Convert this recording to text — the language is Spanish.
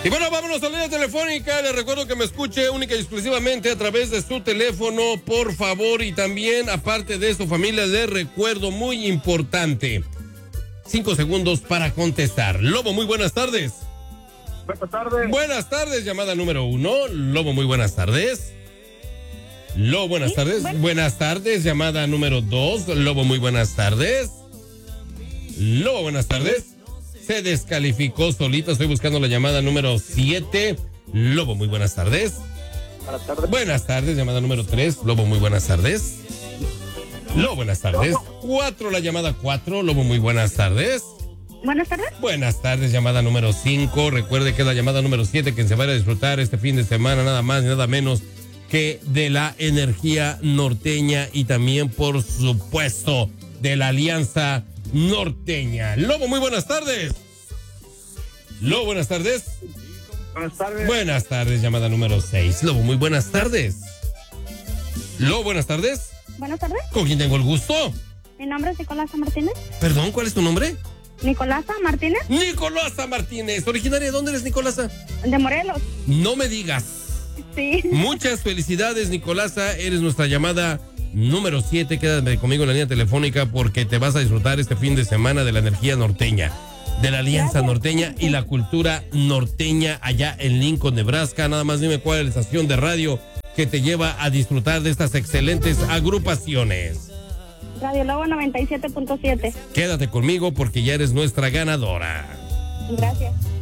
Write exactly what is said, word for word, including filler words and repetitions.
Y bueno, vámonos a la línea telefónica. Les recuerdo que me escuche única y exclusivamente a través de su teléfono, por favor. Y también, aparte de eso, familia, les recuerdo muy importante. Cinco segundos para contestar. Lobo, muy buenas tardes. Buenas tardes. Buenas tardes, llamada número uno. Lobo, muy buenas tardes. Lobo, buenas ¿Sí? tardes. Bueno. Buenas tardes, llamada número dos. Lobo, muy buenas tardes. Lobo, buenas tardes. Se descalificó solito. Estoy buscando la llamada número siete. Lobo, muy buenas tardes. Buenas tardes. Buenas tardes, llamada número tres. Lobo, muy buenas tardes. Lobo, buenas tardes. cuatro, la llamada cuatro. Lobo, muy buenas tardes. Buenas tardes. Buenas tardes, llamada número cinco. Recuerde que es la llamada número siete, quien se va a disfrutar este fin de semana, nada más y nada menos que de la energía norteña y también, por supuesto, de la Alianza Norteña. Lobo, muy buenas tardes. Lobo, buenas tardes. Buenas tardes. Buenas tardes, llamada número seis. Lobo, muy buenas tardes. Lobo, buenas tardes. Buenas tardes. ¿Con quién tengo el gusto? Mi nombre es Nicolasa Martínez. Perdón, ¿cuál es tu nombre? Nicolasa Martínez, Nicolasa Martínez. ¿Originaria de dónde eres, Nicolasa? de Morelos. No me digas. Sí. Muchas felicidades, Nicolasa. Eres nuestra llamada número siete. Quédate conmigo en la línea telefónica porque te vas a disfrutar este fin de semana de la energía norteña, de la Alianza Gracias. Norteña y la cultura norteña allá en Lincoln, Nebraska. Nada más dime cuál es la estación de radio que te lleva a disfrutar de estas excelentes agrupaciones. Radio Lobo noventa y siete punto siete. Quédate conmigo porque ya eres nuestra ganadora. Gracias.